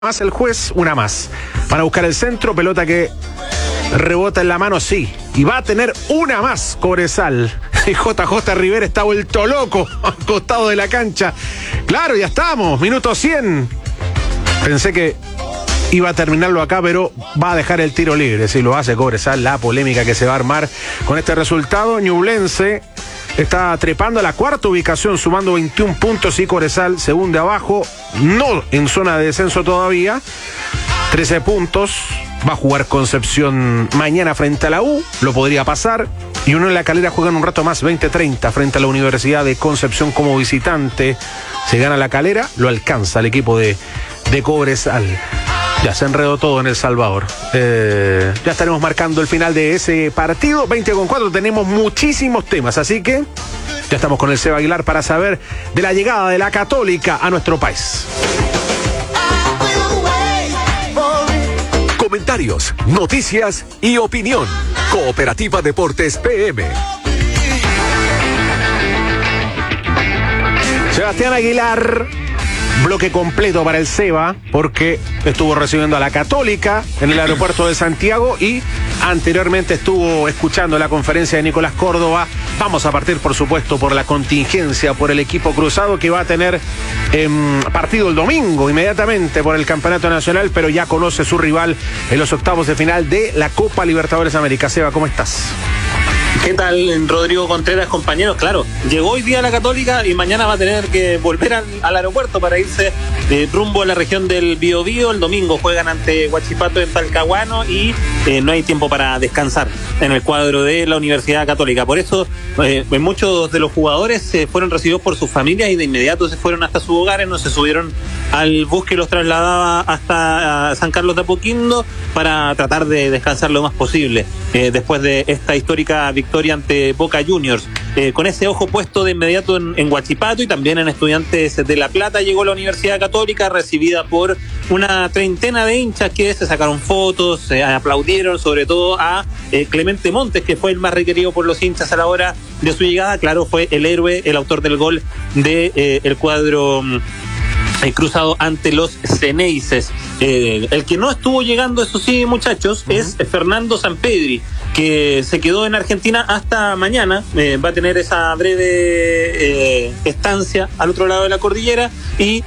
Más el juez, una más. Van a buscar el centro, pelota que rebota en la mano, sí. Y va a tener una más Cobresal. Y JJ Rivera está vuelto loco al costado de la cancha. Claro, ya estamos, minuto 100. Pensé que iba a terminarlo acá, pero va a dejar el tiro libre. Si lo hace Cobresal, la polémica que se va a armar con este resultado. Ñublense está trepando a la cuarta ubicación, sumando 21 puntos, y Cobresal, segundo de abajo, no en zona de descenso todavía, 13 puntos. Va a jugar Concepción mañana frente a la U, lo podría pasar. Y Unión La Calera juega en un rato más, 20:30, frente a la Universidad de Concepción como visitante. Se gana La Calera, lo alcanza el equipo de Cobresal. Ya se enredó todo en El Salvador. Ya estaremos marcando el final de ese partido. 20:04, tenemos muchísimos temas, así que ya estamos con el Seba Aguilar para saber de la llegada de la Católica a nuestro país. Comentarios, noticias y opinión. Cooperativa Deportes PM. Sebastián Aguilar, bloque completo para el Seba, porque estuvo recibiendo a la Católica en el aeropuerto de Santiago y anteriormente estuvo escuchando la conferencia de Nicolás Córdoba. Vamos a partir, por supuesto, por la contingencia, por el equipo cruzado que va a tener partido el domingo inmediatamente por el Campeonato Nacional, pero ya conoce su rival en los octavos de final de la Copa Libertadores América. Seba, ¿cómo estás? ¿Qué tal, Rodrigo Contreras, compañeros? Claro, llegó hoy día la Católica y mañana va a tener que volver al aeropuerto para irse rumbo a la región del Biobío. El domingo juegan ante Huachipato en Talcahuano y no hay tiempo para descansar en el cuadro de la Universidad Católica. Por eso muchos de los jugadores fueron recibidos por sus familias y de inmediato se fueron hasta sus hogares, no se subieron al bus que los trasladaba hasta San Carlos de Apoquindo para tratar de descansar lo más posible después de esta histórica victoria ante Boca Juniors. Con ese ojo puesto de inmediato en Huachipato y también en Estudiantes de La Plata llegó la Universidad Católica, recibida por una treintena de hinchas que se sacaron fotos, aplaudieron sobre todo a Clemente Montes, que fue el más requerido por los hinchas a la hora de su llegada. Claro, fue el héroe, el autor del gol de el cuadro cruzado ante los Ceneices. El que no estuvo llegando, eso sí, muchachos, es Fernando Sampedri, que se quedó en Argentina hasta mañana. Va a tener esa breve estancia al otro lado de la cordillera y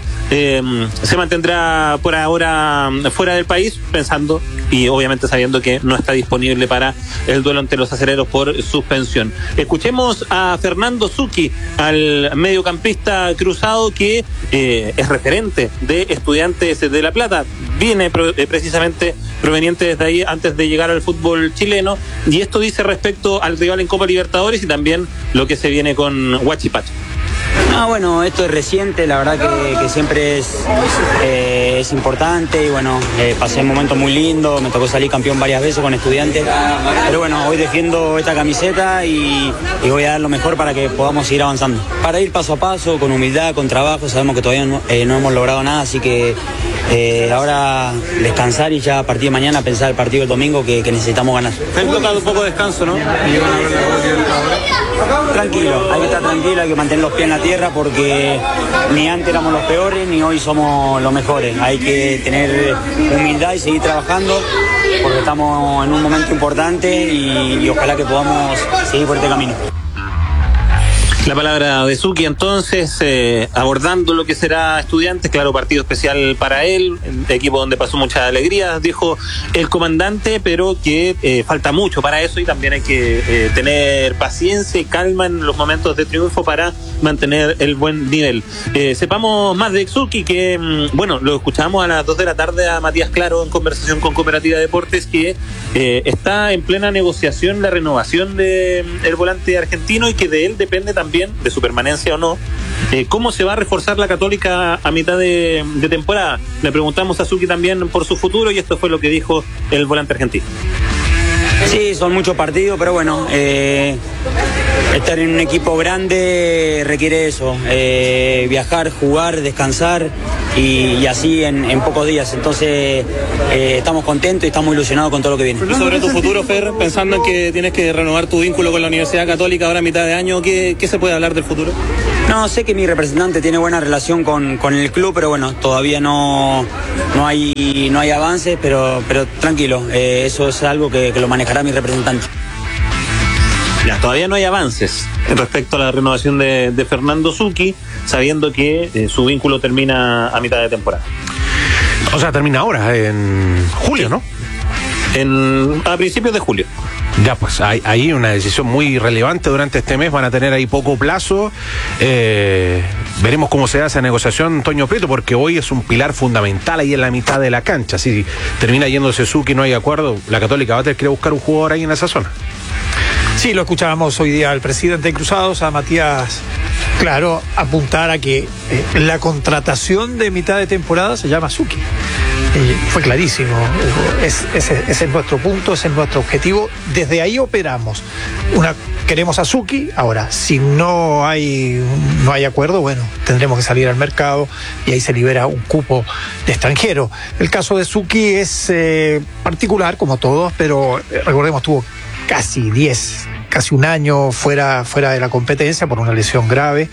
se mantendrá por ahora fuera del país, pensando y obviamente sabiendo que no está disponible para el duelo ante los acereros por suspensión. Escuchemos a Fernando Zucchi, al mediocampista cruzado que es referente de Estudiantes de La Plata. Viene precisamente proveniente desde ahí antes de llegar al fútbol chileno, y esto dice respecto al rival en Copa Libertadores y también lo que se viene con Huachipato. Bueno, esto es reciente, la verdad que siempre es importante y bueno, pasé momentos muy lindos, me tocó salir campeón varias veces con Estudiantes, pero bueno, hoy defiendo esta camiseta y voy a dar lo mejor para que podamos seguir avanzando. Para ir paso a paso, con humildad, con trabajo, sabemos que todavía no hemos logrado nada, así que ahora descansar y ya a partir de mañana pensar el partido del domingo que necesitamos ganar. Te han tocado un poco de descanso, ¿no? Tranquilo, hay que estar tranquilo, hay que mantener los pies en la tierra porque ni antes éramos los peores ni hoy somos los mejores. Hay que tener humildad y seguir trabajando porque estamos en un momento importante y ojalá que podamos seguir por este camino. La palabra de Zucchi entonces, abordando lo que será Estudiantes, claro, partido especial para él, equipo donde pasó mucha alegría, dijo el comandante, pero que falta mucho para eso y también hay que tener paciencia y calma en los momentos de triunfo para mantener el buen nivel. Sepamos más de Zucchi, que bueno, lo escuchamos a las 2 de la tarde a Matías Claro en conversación con Cooperativa Deportes, que está en plena negociación la renovación del volante argentino y que de él depende también de su permanencia o no, cómo se va a reforzar la Católica a mitad de temporada. Le preguntamos a Zucchi también por su futuro y esto fue lo que dijo el volante argentino. Sí, son muchos partidos, pero bueno, estar en un equipo grande requiere eso, viajar, jugar, descansar y así en pocos días. Entonces estamos contentos y estamos ilusionados con todo lo que viene. Y sobre tu futuro, Fer, pensando en que tienes que renovar tu vínculo con la Universidad Católica ahora a mitad de año, ¿qué se puede hablar del futuro? No, sé que mi representante tiene buena relación con el club, pero bueno, todavía no hay avances, pero tranquilo, eso es algo que lo manejará mi representante. Ya, todavía no hay avances respecto a la renovación de Fernando Zucchi, sabiendo que su vínculo termina a mitad de temporada. O sea, termina ahora, en julio, ¿no? A principios de julio. Ya, pues hay una decisión muy relevante durante este mes. Van a tener ahí poco plazo. Veremos cómo se da esa negociación, Toño Prieto, porque hoy es un pilar fundamental ahí en la mitad de la cancha. Si termina yéndose Zucchi y no hay acuerdo, la Católica va a tener que buscar un jugador ahí en esa zona. Sí, lo escuchábamos hoy día al presidente de Cruzados, a Matías Claro, apuntar a que la contratación de mitad de temporada se llama Zucchi. Fue clarísimo, ese es nuestro punto, ese es nuestro objetivo, desde ahí operamos. Queremos a Zucchi, ahora, si no hay acuerdo, bueno, tendremos que salir al mercado y ahí se libera un cupo de extranjero. El caso de Zucchi es particular, como todos, pero recordemos, tuvo casi un año fuera de la competencia por una lesión grave.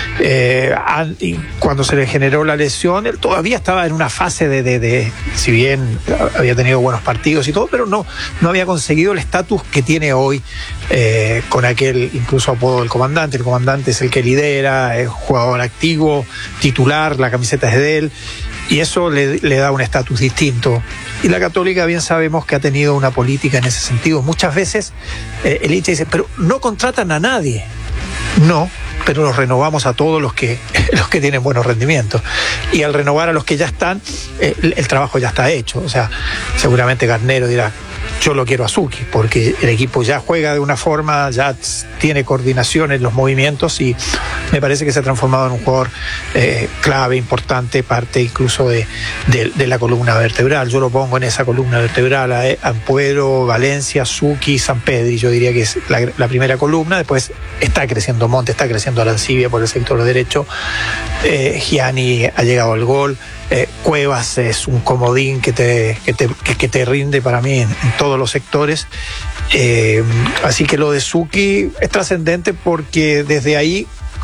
Y cuando se le generó la lesión, él todavía estaba en una fase de si bien había tenido buenos partidos y todo, pero no había conseguido el estatus que tiene hoy, con aquel incluso apodo del comandante. El comandante es el que lidera, es jugador activo, titular, la camiseta es de él, y eso le da un estatus distinto. Y la Católica bien sabemos que ha tenido una política en ese sentido. Muchas veces el hincha dice, pero no contratan a nadie. No, pero los renovamos a todos los que tienen buenos rendimientos. Y al renovar a los que ya están, el trabajo ya está hecho. O sea, seguramente Garnero dirá, yo lo quiero a Zucchi, porque el equipo ya juega de una forma, ya tiene coordinación en los movimientos y me parece que se ha transformado en un jugador clave, importante, parte incluso de la columna vertebral. Yo lo pongo en esa columna vertebral a Ampuero, Valencia, Zucchi, Sampedri. Yo diría que es la primera columna. Después está creciendo Monte, está creciendo Arancibia por el sector derecho. Gianni ha llegado al gol. Cuevas es un comodín que te rinde para mí en todos los sectores. Así que lo de Zucchi es trascendente porque desde ahí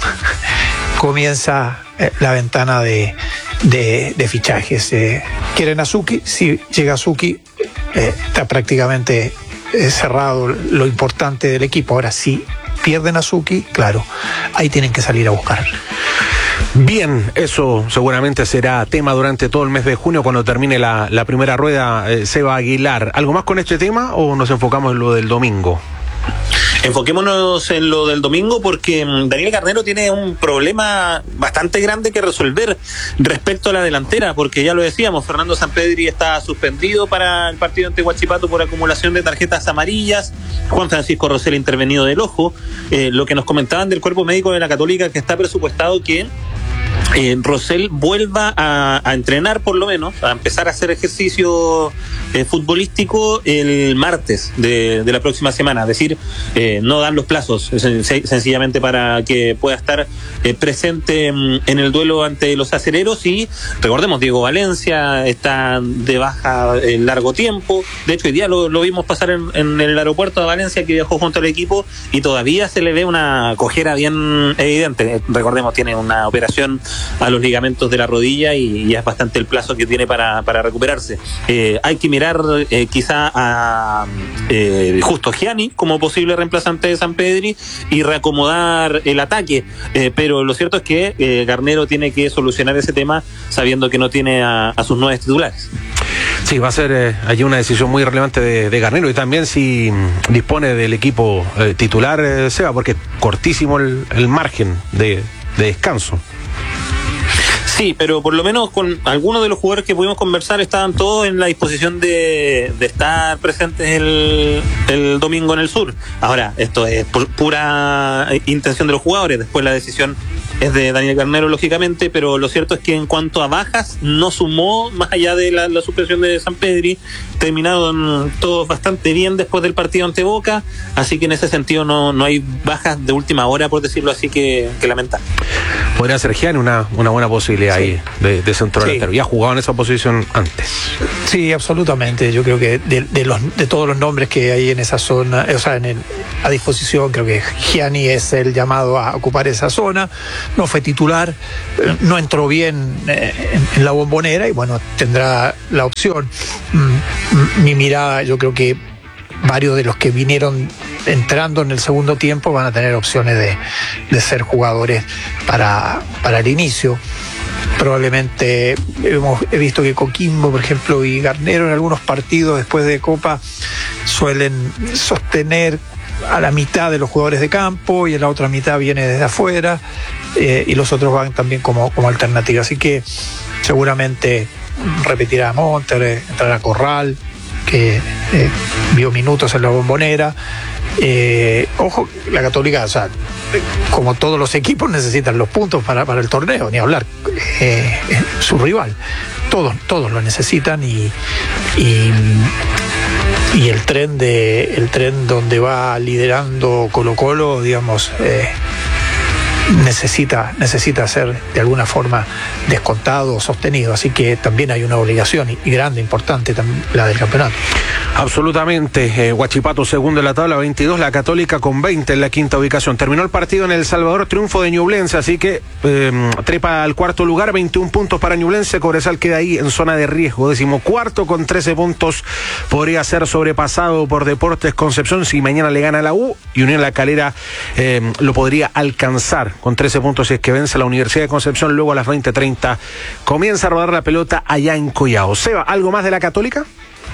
comienza la ventana de fichajes. Quieren a Zucchi, si llega Zucchi está prácticamente cerrado lo importante del equipo. Ahora, si pierden a Zucchi, claro, ahí tienen que salir a buscar. Bien, eso seguramente será tema durante todo el mes de junio cuando termine la primera rueda. Seba Aguilar, ¿algo más con este tema o nos enfocamos en lo del domingo? Enfoquémonos en lo del domingo porque Daniel Garnero tiene un problema bastante grande que resolver respecto a la delantera, porque ya lo decíamos, Fernando Sampedri está suspendido para el partido ante Huachipato por acumulación de tarjetas amarillas. Juan Francisco Rosell intervenido del ojo. Lo que nos comentaban del cuerpo médico de la Católica, que está presupuestado que Rosell vuelva a entrenar, por lo menos a empezar a hacer ejercicio futbolístico el martes de la próxima semana. Es decir, no dan los plazos sencillamente para que pueda estar presente en el duelo ante los acereros. Y recordemos, Diego Valencia está de baja en largo tiempo. De hecho, hoy día lo vimos pasar en el aeropuerto de Valencia, que viajó junto al equipo, y todavía se le ve una cojera bien evidente. Recordemos, tiene una operación a los ligamentos de la rodilla y ya es bastante el plazo que tiene para recuperarse. Hay que mirar quizá a Justo Gianni como posible reemplazante de Sampedri y reacomodar el ataque, pero lo cierto es que Garnero tiene que solucionar ese tema sabiendo que no tiene a sus 9 titulares. Sí, va a ser allí una decisión muy relevante de Garnero, y también si dispone del equipo titular, Seba, porque es cortísimo el margen de descanso. Sí, pero por lo menos con algunos de los jugadores que pudimos conversar estaban todos en la disposición de estar presentes el domingo en el sur. Ahora, esto es pura intención de los jugadores. Después la decisión es de Daniel Garnero, lógicamente, pero lo cierto es que en cuanto a bajas, no sumó, más allá de la suspensión de Sampedri. Terminaron todos bastante bien después del partido ante Boca, así que en ese sentido no hay bajas de última hora, por decirlo así, que lamentar. Podría ser Gianni una buena posibilidad. posibilidad ahí de centro delantero. Y ha jugado en esa posición antes. Sí, absolutamente. Yo creo que de todos los nombres que hay en esa zona, o sea, a disposición, creo que Gianni es el llamado a ocupar esa zona. No fue titular, no entró bien en la Bombonera y bueno, tendrá la opción. Mi mirada, yo creo que varios de los que vinieron entrando en el segundo tiempo van a tener opciones de ser jugadores para el inicio. Probablemente he visto que Coquimbo, por ejemplo, y Garnero en algunos partidos después de Copa suelen sostener a la mitad de los jugadores de campo y en la otra mitad viene desde afuera, y los otros van también como alternativa. Así que seguramente repetirá Monter, entrará Corral, que vio minutos en la Bombonera. Ojo, la Católica, o sea, como todos los equipos, necesitan los puntos para el torneo, ni hablar. Su rival, todos lo necesitan y el tren donde va liderando Colo-Colo, digamos, necesita ser de alguna forma descontado o sostenido, así que también hay una obligación y grande, importante, la del campeonato. Absolutamente. Huachipato segundo en la tabla, 22, la Católica con 20 en la quinta ubicación. Terminó el partido en El Salvador, triunfo de Ñublense, así que trepa al cuarto lugar, 21 puntos para Ñublense. Cobresal queda ahí en zona de riesgo, 14º con 13 puntos, podría ser sobrepasado por Deportes Concepción si mañana le gana a la U, y Unión La Calera lo podría alcanzar con 13 puntos si es que vence a la Universidad de Concepción. Luego a las 20:30 comienza a rodar la pelota allá en Collao. Seba, ¿algo más de la Católica?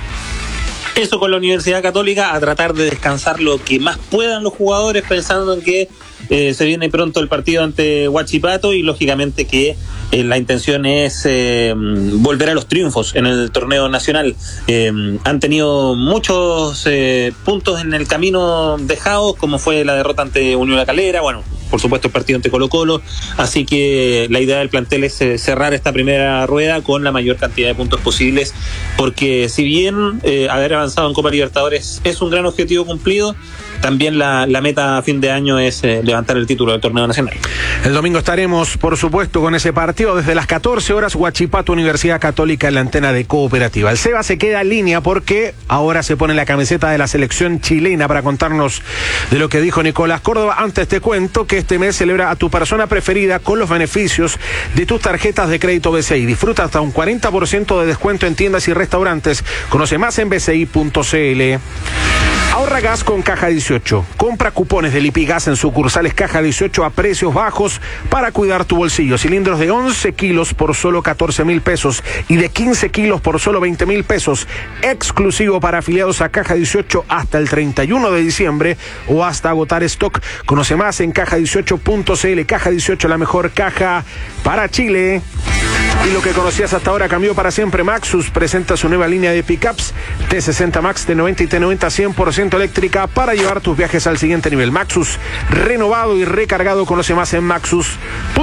Eso con la Universidad Católica, a tratar de descansar lo que más puedan los jugadores, pensando en que se viene pronto el partido ante Huachipato y lógicamente que la intención es volver a los triunfos en el torneo nacional. Han tenido muchos puntos en el camino dejados, como fue la derrota ante Unión La Calera, bueno, por supuesto el partido ante Colo-Colo, así que la idea del plantel es cerrar esta primera rueda con la mayor cantidad de puntos posibles, porque si bien haber avanzado en Copa Libertadores es un gran objetivo cumplido, también la meta a fin de año es levantar el título del torneo nacional. El domingo estaremos, por supuesto, con ese partido desde las 14 horas, Huachipato, Universidad Católica, en la antena de Cooperativa. El Seba se queda en línea porque ahora se pone la camiseta de la selección chilena para contarnos de lo que dijo Nicolás Córdoba. Antes te cuento que este mes celebra a tu persona preferida con los beneficios de tus tarjetas de crédito BCI. Disfruta hasta un 40% de descuento en tiendas y restaurantes. Conoce más en bci.cl. Ahorra gas con Caja 18. Compra cupones de Lipigas en sucursales Caja 18 a precios bajos para cuidar tu bolsillo. Cilindros de 11 kilos por solo 14.000 pesos y de 15 kilos por solo 20.000 pesos. Exclusivo para afiliados a Caja 18 hasta el 31 de diciembre o hasta agotar stock. Conoce más en caja18.cl. Caja 18, la mejor caja para Chile. Y lo que conocías hasta ahora cambió para siempre. Maxus presenta su nueva línea de pickups T60 Max, T90 y T90 100% eléctrica para llevar tus viajes al siguiente nivel. Maxus renovado y recargado. Conoce más en maxus.cl.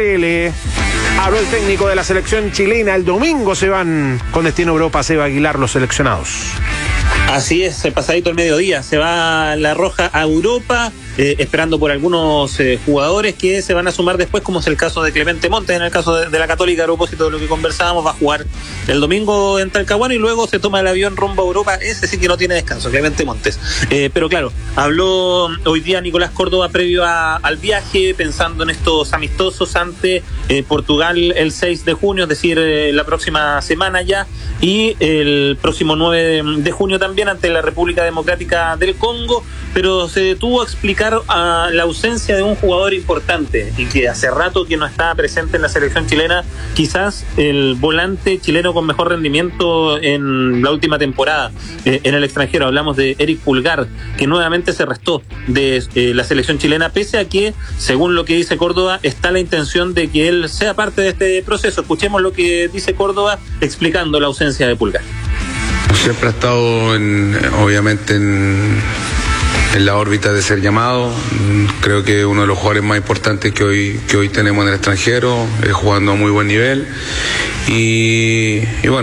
Habló el técnico de la selección chilena. El domingo se van con destino a Europa, Seba Aguilar, los seleccionados. Así es, pasadito el mediodía, se va la Roja a Europa, esperando por algunos jugadores que se van a sumar después, como es el caso de Clemente Montes. En el caso de la Católica, a propósito de lo que conversábamos, va a jugar el domingo en Talcahuano y luego se toma el avión rumbo a Europa. Ese sí que no tiene descanso, Clemente Montes. Pero claro, habló hoy día Nicolás Córdoba previo al viaje, pensando en estos amistosos ante Portugal el 6 de junio, es decir, la próxima semana ya, y el próximo 9 de junio también ante la República Democrática del Congo, pero se detuvo a explicar la ausencia de un jugador importante y que hace rato que no estaba presente en la selección chilena, quizás el volante chileno con mejor rendimiento en la última temporada en el extranjero. Hablamos de Eric Pulgar, que nuevamente se restó de la selección chilena, pese a que, según lo que dice Córdoba, está la intención de que él sea parte de este proceso. Escuchemos lo que dice Córdoba explicando la ausencia de Pulgar. Siempre ha estado obviamente en la órbita de ser llamado. Creo que uno de los jugadores más importantes que hoy tenemos en el extranjero, jugando a muy buen nivel y bueno,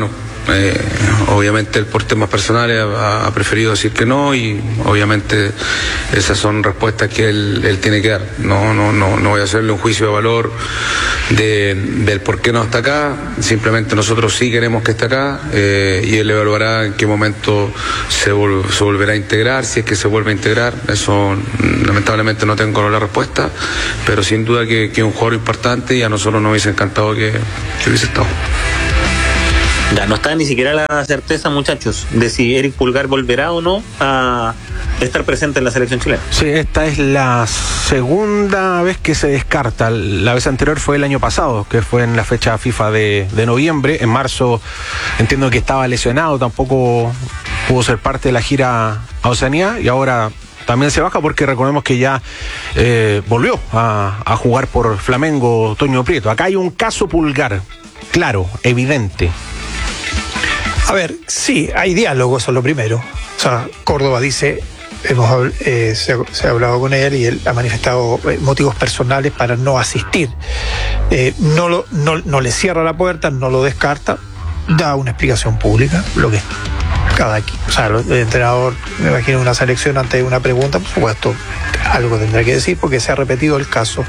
obviamente él por temas personales ha preferido decir que no, y obviamente esas son respuestas que él tiene que dar. No voy a hacerle un juicio de valor del por qué no está acá. Simplemente nosotros sí queremos que esté acá, y él evaluará en qué momento se volverá a integrar, si es que se vuelve a integrar. Eso lamentablemente no tengo la respuesta, pero sin duda que es un jugador importante, y a nosotros nos hubiese encantado que hubiese estado. Ya no está ni siquiera la certeza, muchachos, de si Eric Pulgar volverá o no a estar presente en la selección chilena. Sí, esta es la segunda vez que se descarta. La vez anterior fue el año pasado, que fue en la fecha FIFA de noviembre. En marzo entiendo que estaba lesionado, tampoco pudo ser parte de la gira a Oceanía, y ahora también se baja porque recordemos que ya volvió a jugar por Flamengo Toño Prieto. Acá hay un caso Pulgar, claro, evidente. A ver, sí, hay diálogo, eso es lo primero. O sea, Córdoba dice, se ha hablado con él y él ha manifestado motivos personales para no asistir. No le cierra la puerta, no lo descarta, da una explicación pública, lo que cada quien. O sea, el entrenador, me imagino, una selección ante una pregunta, por supuesto, algo tendrá que decir porque se ha repetido el caso.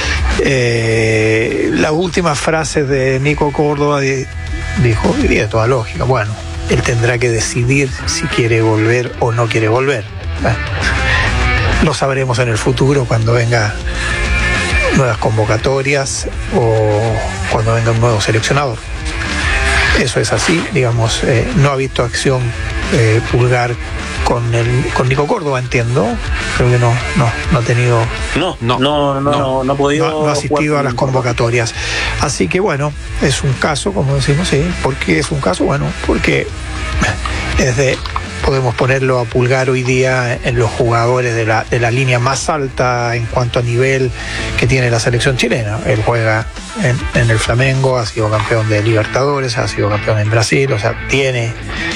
Las últimas frases de Nico Córdoba dijo, y de toda lógica, bueno, él tendrá que decidir si quiere volver o no quiere volver. Bueno, lo sabremos en el futuro cuando venga nuevas convocatorias o cuando venga un nuevo seleccionador. Eso es así, digamos, no ha visto acción Pulgar con Nico Córdoba, entiendo. Creo que no ha tenido. No ha podido. No ha asistido a las convocatorias. Así que bueno, es un caso, como decimos, sí. ¿Por qué es un caso? Bueno, porque podemos ponerlo a Pulgar hoy día en los jugadores de la línea más alta en cuanto a nivel que tiene la selección chilena. Él juega en el Flamengo, ha sido campeón de Libertadores, ha sido campeón en Brasil, o sea, tiene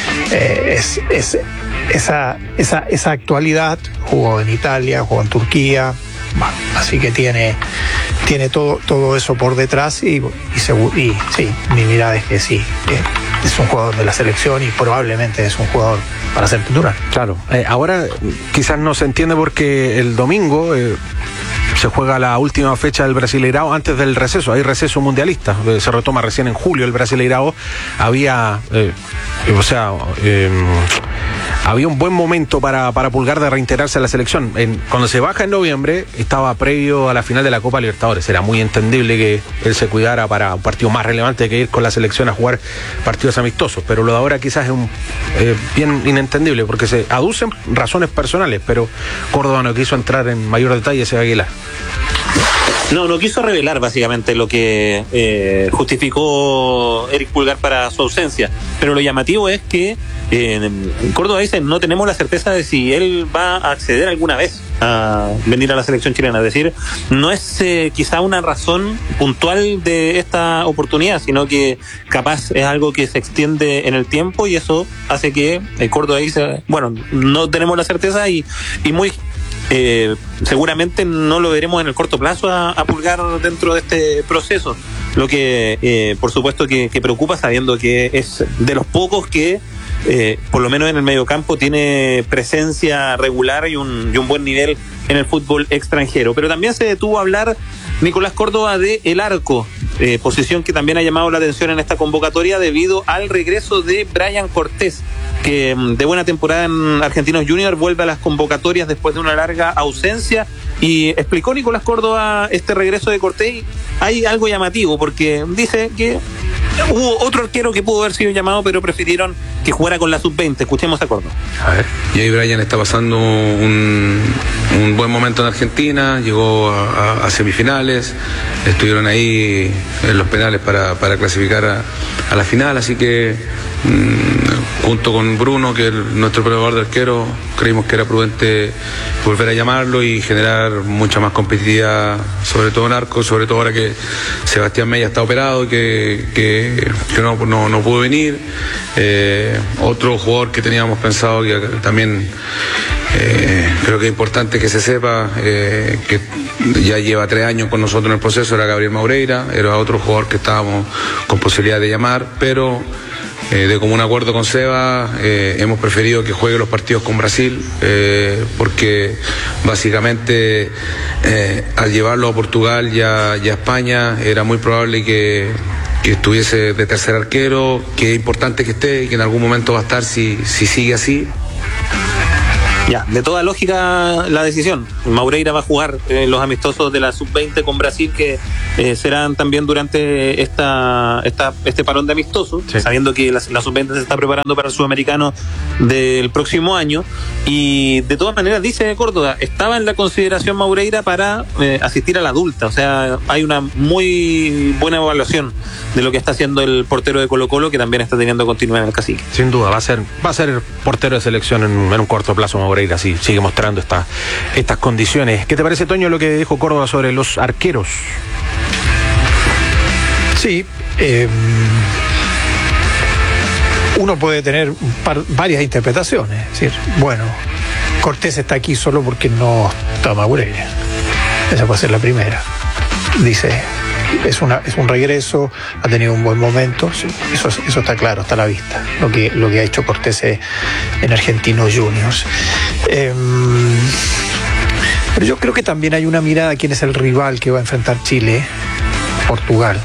esa actualidad. Jugó en Italia, jugó en Turquía, bueno, así que tiene todo eso por detrás, y sí, mi mirada es que sí, que es un jugador de la selección y probablemente es un jugador para ser titular. Claro, ahora quizás no se entiende porque el domingo se juega la última fecha del Brasileirao antes del receso. Hay receso mundialista, se retoma recién en julio el Brasileirao. Había había un buen momento para Pulgar de reintegrarse a la selección. Cuando se baja en noviembre, estaba previo a la final de la Copa Libertadores. Era muy entendible que él se cuidara para un partido más relevante que ir con la selección a jugar partidos amistosos. Pero lo de ahora quizás es bien inentendible, porque se aducen razones personales, pero Córdoba no quiso entrar en mayor detalle, ese Aguilar. No quiso revelar básicamente lo que justificó Eric Pulgar para su ausencia, pero lo llamativo es que Córdoba dice, no tenemos la certeza de si él va a acceder alguna vez a venir a la selección chilena. Es decir, no es quizá una razón puntual de esta oportunidad, sino que capaz es algo que se extiende en el tiempo, y eso hace que Córdoba dice, bueno, no tenemos la certeza y muy seguramente no lo veremos en el corto plazo a Pulgar dentro de este proceso, lo que por supuesto que preocupa, sabiendo que es de los pocos que por lo menos en el mediocampo tiene presencia regular y un buen nivel en el fútbol extranjero. Pero también se detuvo a hablar Nicolás Córdoba de el arco, posición que también ha llamado la atención en esta convocatoria debido al regreso de Brian Cortés, que de buena temporada en Argentinos Juniors vuelve a las convocatorias después de una larga ausencia, y explicó Nicolás Córdoba este regreso de Cortés. Hay algo llamativo porque dice que hubo otro arquero que pudo haber sido llamado, pero prefirieron que jugara con la sub-20. Escuchemos a Córdoba. A ver. Y ahí Brian está pasando un buen momento en Argentina, llegó a semifinales, estuvieron ahí en los penales para clasificar a la final, así que junto con Bruno, que es nuestro preparador de arquero, creímos que era prudente volver a llamarlo y generar mucha más competitividad, sobre todo en arco, sobre todo ahora que Sebastián Mella está operado, que no pudo venir. Otro jugador que teníamos pensado, que también creo que es importante que se sepa, que ya lleva 3 años con nosotros en el proceso, era Gabriel Maureira, era otro jugador que estábamos con posibilidad de llamar, pero de común acuerdo con Seba, hemos preferido que juegue los partidos con Brasil, porque básicamente al llevarlo a Portugal y a España era muy probable que estuviese de tercer arquero, que es importante que esté y que en algún momento va a estar si sigue así. Ya, de toda lógica la decisión. Maureira va a jugar los amistosos de la sub-20 con Brasil, que serán también durante este parón de amistosos, sí, sabiendo que la sub-20 se está preparando para el sudamericano del próximo año. Y de todas maneras, dice Córdoba, estaba en la consideración Maureira para asistir a la adulta. O sea, hay una muy buena evaluación de lo que está haciendo el portero de Colo-Colo, que también está teniendo continuidad en el Cacique. Sin duda, va a ser el portero de selección en un corto plazo. Maureira sí sigue mostrando estas condiciones. ¿Qué te parece, Toño, lo que dijo Córdoba sobre los arqueros? Sí, uno puede tener varias interpretaciones. Es decir, bueno, Cortés está aquí solo porque no está Maureira. Esa puede ser la primera. Dice, es un regreso, ha tenido un buen momento, sí, eso está claro, está a la vista, lo que ha hecho Cortés en Argentinos Juniors. Pero yo creo que también hay una mirada a quién es el rival que va a enfrentar Chile, Portugal.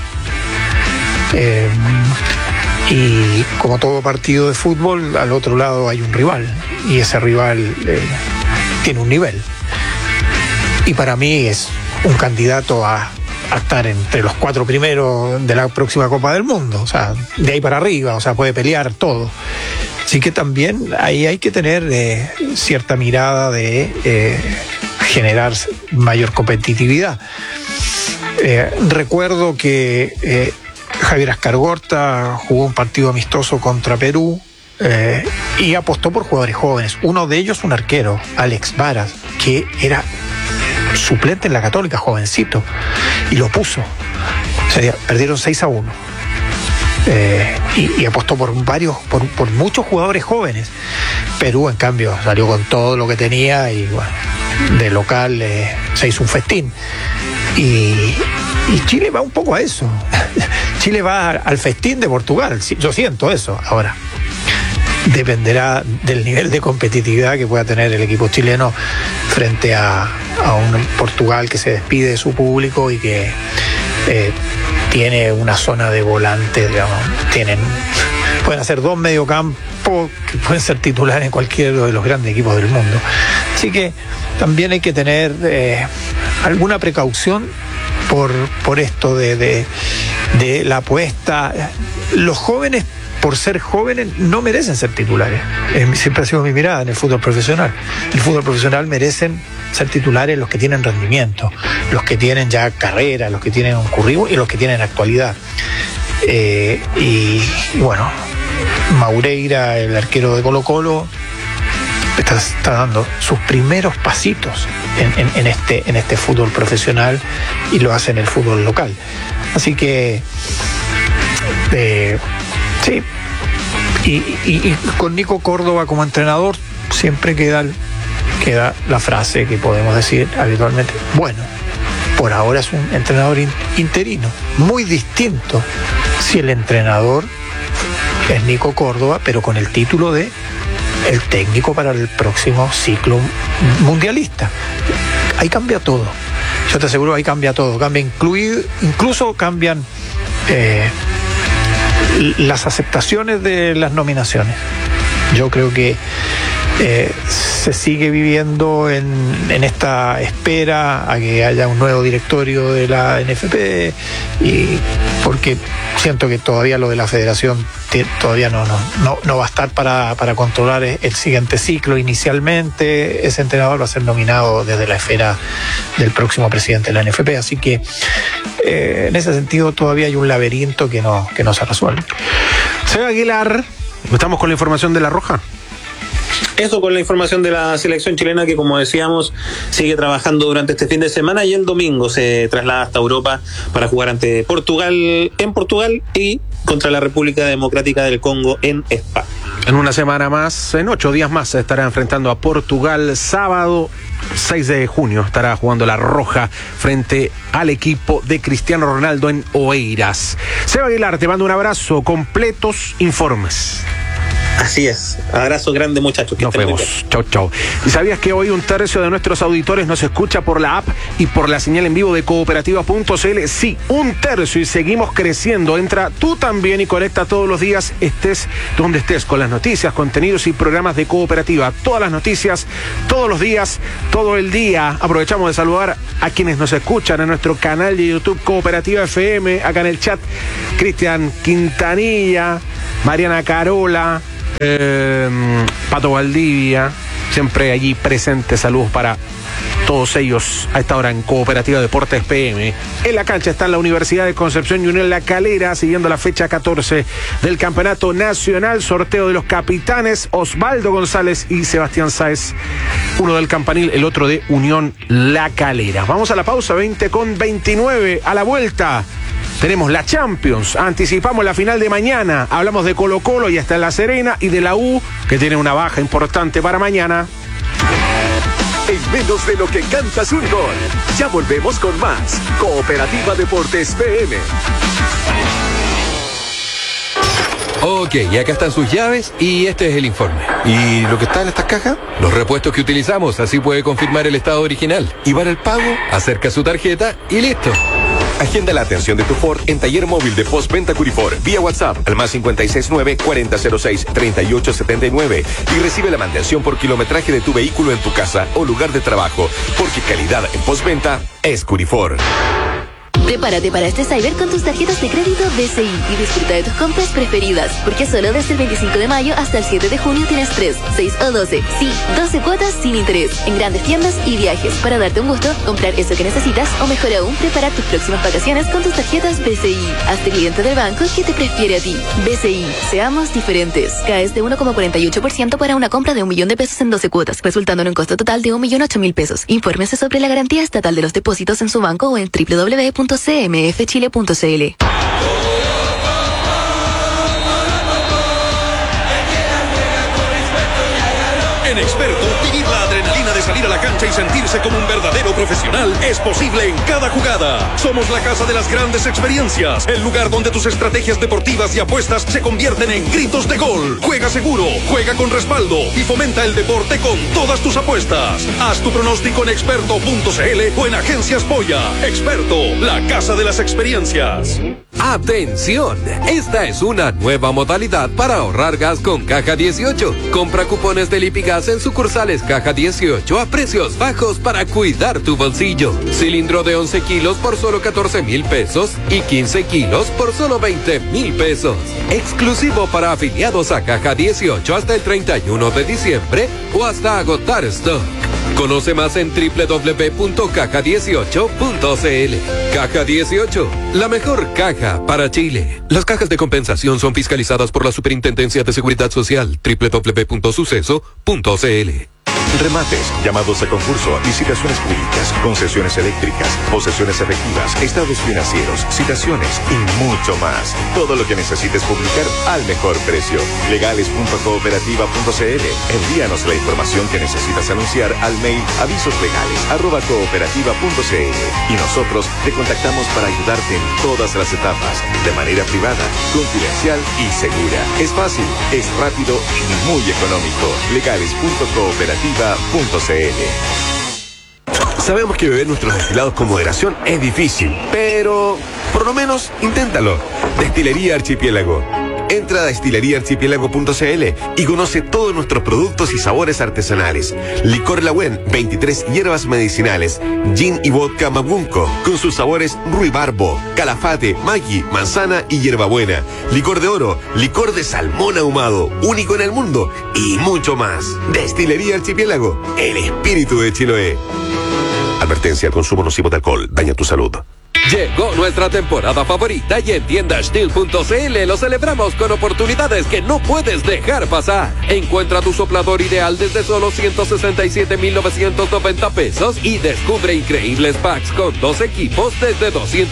Y como todo partido de fútbol, al otro lado hay un rival, y ese rival tiene un nivel. Y para mí es un candidato a estar entre los 4 primeros de la próxima Copa del Mundo, o sea, de ahí para arriba, o sea, puede pelear todo. Así que también ahí hay que tener cierta mirada de generar mayor competitividad. Recuerdo que Javier Ascargorta jugó un partido amistoso contra Perú y apostó por jugadores jóvenes. Uno de ellos, un arquero, Alex Varas, que era suplente en la Católica, jovencito, y lo puso. O sea, perdieron 6-1. Y apostó por muchos jugadores jóvenes. Perú, en cambio, salió con todo lo que tenía y bueno, de local se hizo un festín. Y Chile va un poco a eso. Chile va al festín de Portugal. Yo siento eso. Ahora, dependerá del nivel de competitividad que pueda tener el equipo chileno frente a un Portugal que se despide de su público y que tiene una zona de volantes, digamos, pueden hacer 2 mediocampos que pueden ser titulares en cualquiera de los grandes equipos del mundo. Así que también hay que tener alguna precaución por esto de la apuesta. Los jóvenes, por ser jóvenes, no merecen ser titulares. Siempre ha sido mi mirada en el fútbol profesional. En el fútbol profesional merecen ser titulares los que tienen rendimiento, los que tienen ya carrera, los que tienen un currículum y los que tienen actualidad. Y bueno, Maureira, el arquero de Colo-Colo, está dando sus primeros pasitos en este fútbol profesional y lo hace en el fútbol local. Así que sí, y con Nico Córdoba como entrenador siempre queda la frase que podemos decir habitualmente: bueno, por ahora es un entrenador interino, muy distinto si el entrenador es Nico Córdoba, pero con el título de el técnico para el próximo ciclo mundialista. Ahí cambia todo. Yo te aseguro, ahí cambia todo. Incluso cambian las aceptaciones de las nominaciones. Yo creo que se sigue viviendo en esta espera a que haya un nuevo directorio de la NFP, y porque siento que todavía lo de la federación todavía no va a estar para controlar el siguiente ciclo. Inicialmente ese entrenador va a ser nominado desde la esfera del próximo presidente de la NFP, así que en ese sentido todavía hay un laberinto que no se resuelve. Seba Aguilar, estamos con la información de La Roja. Eso con la información de la selección chilena, que como decíamos sigue trabajando durante este fin de semana, y el domingo se traslada hasta Europa para jugar ante Portugal en Portugal y contra la República Democrática del Congo en España. En una semana más, en 8 días más, se estará enfrentando a Portugal. Sábado 6 de junio estará jugando la Roja frente al equipo de Cristiano Ronaldo en Oeiras. Seba Aguilar, te mando un abrazo, completos informes. Así es. Abrazo grande, muchachos. Nos vemos. Chau, chau. ¿Y sabías que hoy 1/3 de nuestros auditores nos escucha por la app y por la señal en vivo de cooperativa.cl? Sí, 1/3 y seguimos creciendo. Entra tú también y conecta todos los días, estés donde estés, con las noticias, contenidos y programas de Cooperativa. Todas las noticias, todos los días, todo el día. Aprovechamos de saludar a quienes nos escuchan en nuestro canal de YouTube Cooperativa FM. Acá en el chat, Cristian Quintanilla, Mariana Carola, Pato Valdivia, siempre allí presente. Saludos para todos ellos a esta hora en Cooperativa Deportes PM. En la cancha está la Universidad de Concepción y Unión La Calera, siguiendo la fecha 14 del Campeonato Nacional. Sorteo de los capitanes Osvaldo González y Sebastián Sáez, uno del Campanil, el otro de Unión La Calera. Vamos a la pausa, 20:29. A la vuelta tenemos la Champions, anticipamos la final de mañana, hablamos de Colo-Colo y hasta en La Serena, y de la U, que tiene una baja importante para mañana. En menos de lo que cantas un gol. Ya volvemos con más Cooperativa Deportes PM. Ok, y acá están sus llaves y este es el informe. ¿Y lo que está en estas cajas? Los repuestos que utilizamos, así puede confirmar el estado original. ¿Y para el pago? Acerca su tarjeta y listo. Agenda la atención de tu Ford en taller móvil de postventa Curifor vía WhatsApp al más 569-4006-3879 y recibe la mantención por kilometraje de tu vehículo en tu casa o lugar de trabajo, porque calidad en postventa es Curifor. Prepárate para este Cyber con tus tarjetas de crédito BCI y disfruta de tus compras preferidas, porque solo desde el 25 de mayo hasta el 7 de junio tienes 3, 6 o 12, sí, 12 cuotas sin interés en grandes tiendas y viajes para darte un gusto, comprar eso que necesitas o mejor aún, preparar tus próximas vacaciones con tus tarjetas BCI. Hazte cliente del banco que te prefiere a ti. BCI, seamos diferentes. Caes de 1,48% para una compra de 1 millón de pesos en 12 cuotas, resultando en un costo total de 1.008.000 pesos. Infórmese sobre la garantía estatal de los depósitos en su banco o en www.cmfchile.cl. En Experto, vivir la adrenalina de salir a la cancha y sentirse como un verdadero profesional es posible en cada jugada. Somos la casa de las grandes experiencias, el lugar donde tus estrategias deportivas y apuestas se convierten en gritos de gol. Juega seguro, juega con respaldo y fomenta el deporte con todas tus apuestas. Haz tu pronóstico en experto.cl o en Agencias Polla. Experto, la casa de las experiencias. ¡Atención! Esta es una nueva modalidad para ahorrar gas con Caja 18. Compra cupones de Lipigas en sucursales Caja 18 a precios bajos para cuidar tu bolsillo. Cilindro de 11 kilos por solo 14,000 pesos y 15 kilos por solo 20,000 pesos. Exclusivo para afiliados a Caja 18 hasta el 31 de diciembre o hasta agotar stock. Conoce más en www.caja18.cl. Caja 18, la mejor caja para Chile. Las cajas de compensación son fiscalizadas por la Superintendencia de Seguridad Social. www.suceso.cl. Remates, llamados a concurso, licitaciones públicas, concesiones eléctricas, posesiones efectivas, estados financieros, citaciones y mucho más. Todo lo que necesites publicar al mejor precio. Legales.cooperativa.cl. Envíanos la información que necesitas anunciar al mail avisoslegales@cooperativa.cl y nosotros te contactamos para ayudarte en todas las etapas, de manera privada, confidencial y segura. Es fácil, es rápido y muy económico. Legales.cooperativa.cl. Sabemos que beber nuestros destilados con moderación es difícil, pero por lo menos inténtalo. Destilería Archipiélago. Entra a destileriaarchipiélago.cl y conoce todos nuestros productos y sabores artesanales. Licor Lagüen, 23 hierbas medicinales, gin y vodka Mabunco, con sus sabores ruibarbo, calafate, maggi, manzana y hierbabuena. Licor de oro, licor de salmón ahumado, único en el mundo, y mucho más. Destilería Archipiélago, el espíritu de Chiloé. Advertencia: el consumo nocivo de alcohol daña tu salud. Llegó nuestra temporada favorita y en tiendastil.cl lo celebramos con oportunidades que no puedes dejar pasar. Encuentra tu soplador ideal desde solo 167,990 pesos y descubre increíbles packs con 2 equipos desde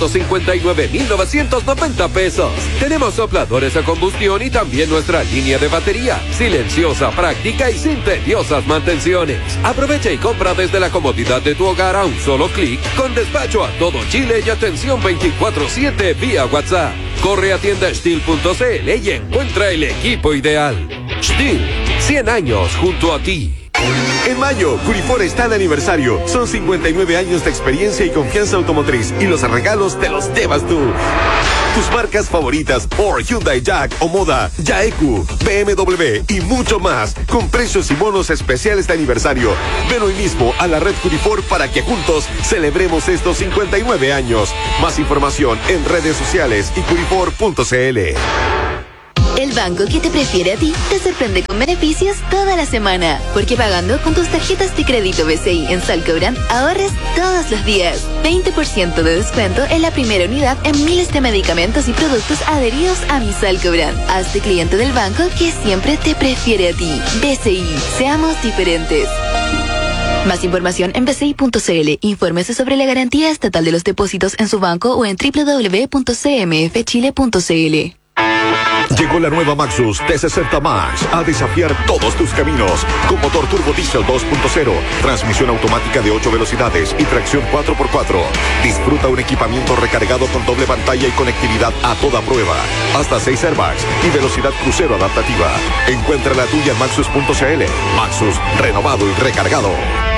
259,990 pesos. Tenemos sopladores a combustión y también nuestra línea de batería, silenciosa, práctica y sin tediosas mantenciones. Aprovecha y compra desde la comodidad de tu hogar a un solo clic, con despacho a todo Chile y atención 24/7 vía WhatsApp. Corre a tiendastil.cl y encuentra el equipo ideal. Stihl, 100 años junto a ti. En mayo, Curifor está de aniversario. Son 59 años de experiencia y confianza automotriz y los regalos te los llevas tú. Tus marcas favoritas, Ford, Hyundai, Jack o Moda, Yaeku, BMW y mucho más, con precios y bonos especiales de aniversario. Ven hoy mismo a la red Curifor para que juntos celebremos estos 59 años. Más información en redes sociales y curifor.cl. El banco que te prefiere a ti te sorprende con beneficios toda la semana. Porque pagando con tus tarjetas de crédito BCI en Salcobrand, ahorres todos los días. 20% de descuento en la primera unidad en miles de medicamentos y productos adheridos a mi Salcobrand. Hazte cliente del banco que siempre te prefiere a ti. BCI, seamos diferentes. Más información en bci.cl. Infórmese sobre la garantía estatal de los depósitos en su banco o en www.cmfchile.cl. Llegó la nueva Maxus T60 Max a desafiar todos tus caminos. Con motor turbo diesel 2.0, transmisión automática de 8 velocidades y tracción 4x4. Disfruta un equipamiento recargado con doble pantalla y conectividad a toda prueba. Hasta 6 airbags y velocidad crucero adaptativa. Encuentra la tuya en maxus.cl. Maxus, renovado y recargado.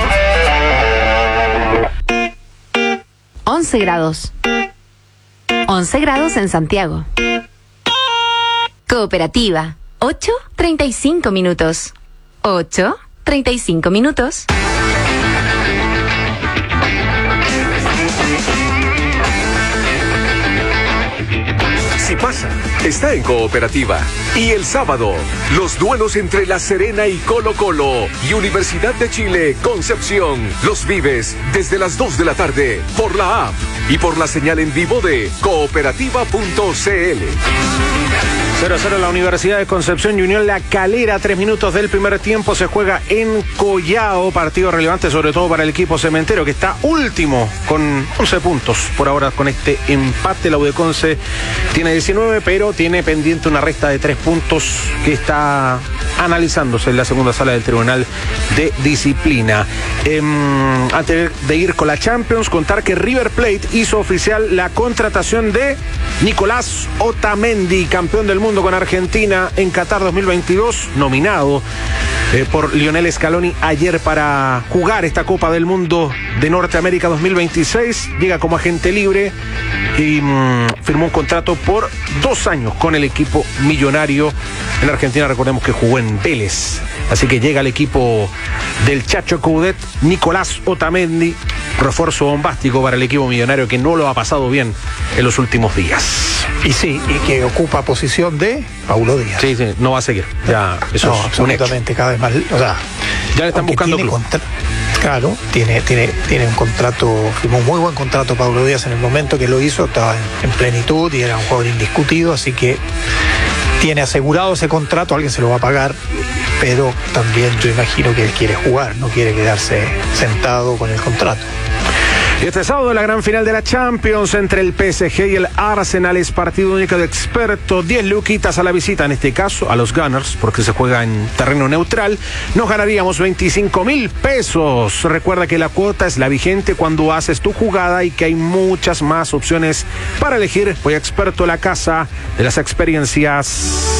11 grados. 11 grados en Santiago. Cooperativa, 8:35 minutos. 8:35 minutos. Si pasa, está en Cooperativa. Y el sábado, los duelos entre La Serena y Colo-Colo y Universidad de Chile, Concepción. Los vives desde las 2 de la tarde por la app y por la señal en vivo de cooperativa.cl. 0-0 la Universidad de Concepción y Unión La Calera. 3 minutos del primer tiempo se juega en Collao. Partido relevante sobre todo para el equipo cementero, que está último con 11 puntos. Por ahora con este empate la UdeConce tiene 19, pero tiene pendiente una resta de 3 puntos que está analizándose en la segunda sala del Tribunal de Disciplina. Antes de ir con la Champions, contar que River Plate hizo oficial la contratación de Nicolás Otamendi, campeón del mundo con Argentina en Qatar 2022, nominado por Lionel Scaloni ayer para jugar esta Copa del Mundo de Norteamérica 2026. Llega como agente libre y firmó un contrato por 2 años con el equipo millonario. En Argentina recordemos que jugó en Vélez, así que llega al equipo del Chacho Coudet, Nicolás Otamendi, refuerzo bombástico para el equipo millonario que no lo ha pasado bien en los últimos días. Y sí, y que ocupa posición de Paulo Díaz. Sí, no va a seguir. Ya, eso no, es absolutamente, cada vez más. O sea, ya le están buscando club. Claro, tiene un contrato, firmó un muy buen contrato Paulo Díaz en el momento que lo hizo, estaba en plenitud y era un jugador indiscutido, así que tiene asegurado ese contrato, alguien se lo va a pagar, pero también yo imagino que él quiere jugar, no quiere quedarse sentado con el contrato. Y este sábado la gran final de la Champions entre el PSG y el Arsenal es partido único de experto. 10 luquitas a la visita, en este caso a los Gunners, porque se juega en terreno neutral. Nos ganaríamos 25,000 pesos. Recuerda que la cuota es la vigente cuando haces tu jugada y que hay muchas más opciones para elegir. Voy a experto, la casa de las experiencias.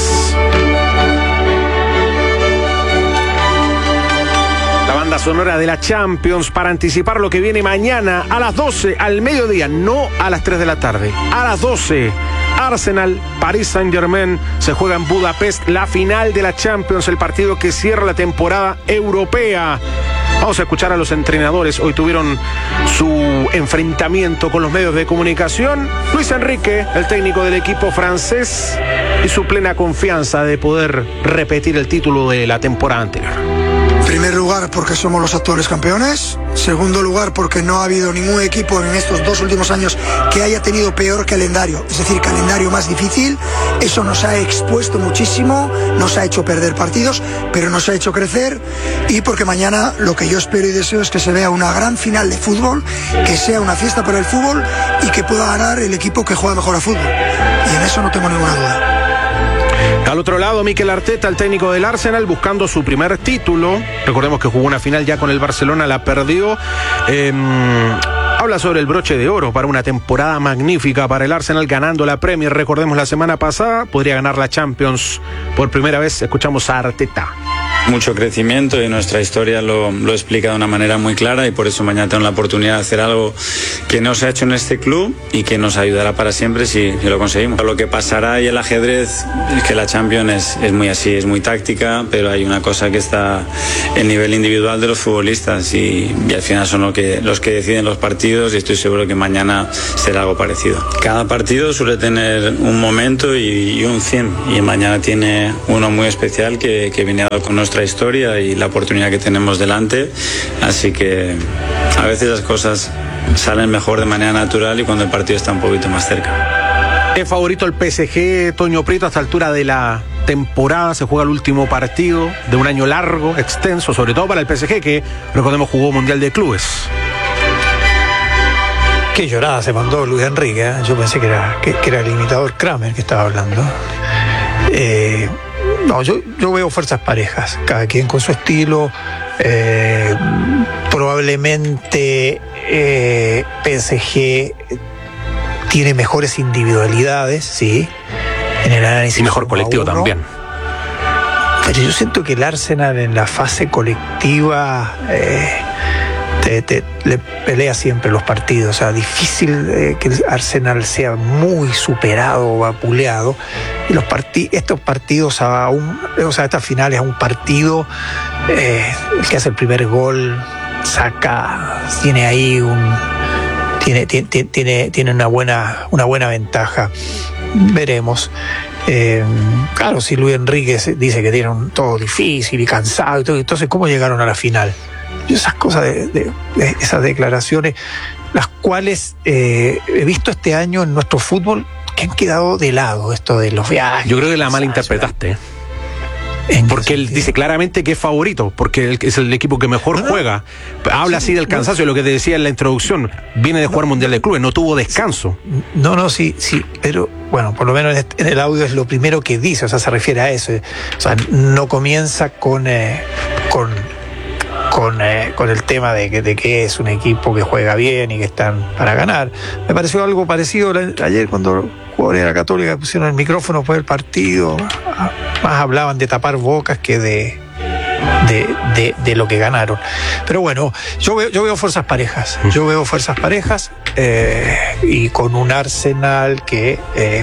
Banda sonora de la Champions para anticipar lo que viene mañana a las 12 al mediodía, no a las 3 de la tarde, a las 12. Arsenal, Paris Saint-Germain, se juega en Budapest la final de la Champions, el partido que cierra la temporada europea. Vamos a escuchar a los entrenadores. Hoy tuvieron su enfrentamiento con los medios de comunicación. Luis Enrique, el técnico del equipo francés, y su plena confianza de poder repetir el título de la temporada anterior. primer lugar, porque somos los actuales campeones. Segundo lugar, porque no ha habido ningún equipo en estos 2 últimos años que haya tenido peor calendario, es decir, calendario más difícil. Eso nos ha expuesto muchísimo, nos ha hecho perder partidos, pero nos ha hecho crecer. Y porque mañana lo que yo espero y deseo es que se vea una gran final de fútbol, que sea una fiesta para el fútbol y que pueda ganar el equipo que juega mejor a fútbol. Y en eso no tengo ninguna duda. Al otro lado, Mikel Arteta, el técnico del Arsenal, buscando su primer título. Recordemos que jugó una final ya con el Barcelona, la perdió. Habla sobre el broche de oro para una temporada magnífica para el Arsenal, ganando la Premier. Recordemos la semana pasada, podría ganar la Champions por primera vez. Escuchamos a Arteta. Mucho crecimiento y nuestra historia lo explica de una manera muy clara, y por eso mañana tengo la oportunidad de hacer algo que no se ha hecho en este club y que nos ayudará para siempre si lo conseguimos. Lo que pasará y el ajedrez es que la Champions es muy así, es muy táctica, pero hay una cosa que está el nivel individual de los futbolistas y al final son los que deciden los partidos, y estoy seguro que mañana será algo parecido. Cada partido suele tener un momento y un 100, y mañana tiene uno muy especial que viene dado con nuestra historia y la oportunidad que tenemos delante, así que a veces las cosas salen mejor de manera natural y cuando el partido está un poquito más cerca. ¿Es favorito el PSG, Toño Prieto, a esta altura de la temporada? Se juega el último partido de un año largo, extenso, sobre todo para el PSG, que recordemos jugó Mundial de Clubes. Qué llorada se mandó Luis Enrique, ¿eh? Yo pensé que era el imitador Kramer que estaba hablando. No, yo veo fuerzas parejas, cada quien con su estilo. Probablemente PSG tiene mejores individualidades, sí, en el análisis. Y mejor colectivo también. Pero yo siento que el Arsenal en la fase colectiva le pelea siempre los partidos. O sea, difícil que el Arsenal sea muy superado o vapuleado. Y estos partidos estas finales a un partido, el que hace el primer gol tiene ahí tiene una buena ventaja. Veremos. Claro, si Luis Enrique dice que tienen todo difícil y cansado y todo, entonces ¿cómo llegaron a la final? Y esas cosas de esas declaraciones, las cuales he visto este año en nuestro fútbol, que han quedado de lado, esto de los viajes. Yo creo que la malinterpretaste. Porque él dice claramente que es favorito, porque es el equipo que mejor juega. Habla así del cansancio, lo que te decía en la introducción. Viene de jugar Mundial de Clubes, no tuvo descanso. Sí, pero bueno, por lo menos en el audio es lo primero que dice, o sea, se refiere a eso. O sea, no comienza con el tema de que es un equipo que juega bien y que están para ganar. Me pareció algo parecido ayer cuando jugadores de la Católica pusieron el micrófono por el partido, más hablaban de tapar bocas que de lo que ganaron. Pero bueno, yo veo fuerzas parejas. Y con un Arsenal que